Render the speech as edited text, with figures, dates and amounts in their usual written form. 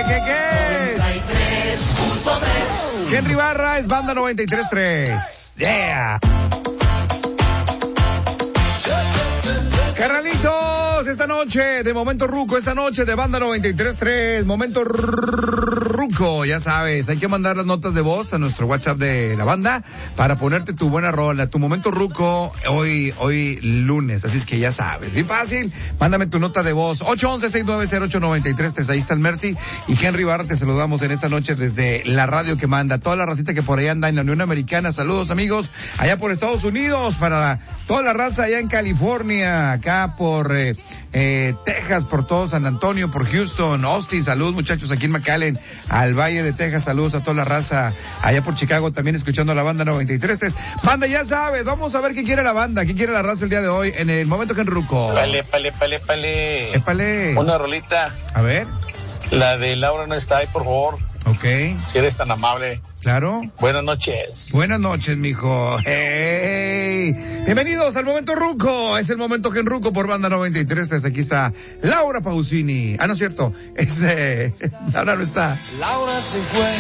¿Qué? 93.3. Henry Barra es Banda 93.3. Yeah. Carnalitos, esta noche de Momento Ruco, esta noche de Banda 93.3, Momento Ruco, ya sabes, hay que mandar las notas de voz a nuestro WhatsApp de la banda para ponerte tu buena rola, tu Momento Ruco hoy lunes, así es que ya sabes, bien fácil, mándame tu nota de voz, 811-690-8933, ahí está el Mercy y Henry Barra, te saludamos en esta noche desde la radio que manda, toda la racita que por ahí anda en la Unión Americana, saludos amigos, allá por Estados Unidos, para toda la raza allá en California, acá por Texas, por todo San Antonio, por Houston, Austin, saludos muchachos aquí en McAllen, al Valle de Texas, saludos a toda la raza, allá por Chicago también escuchando la banda 93.3. Banda, ya sabes, vamos a ver qué quiere la banda, qué quiere la raza el día de hoy en el Momento Henry Ruco. Épale. Una rolita. A ver. La de Laura no está ahí, por favor. Ok. Si eres tan amable. Claro. Buenas noches. Buenas noches, mijo. Hey. Bienvenidos al Momento Ruco. Es el Momento Henry Ruco por Banda 93.3. Aquí está Laura Pausini. Ah, no es cierto. Laura no está. Laura se fue.